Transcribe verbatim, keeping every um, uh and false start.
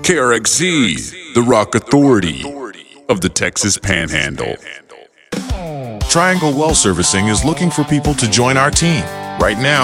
K R X Z, the rock authority of the Texas Panhandle. Triangle Well Servicing is looking for people to join our team. Right now,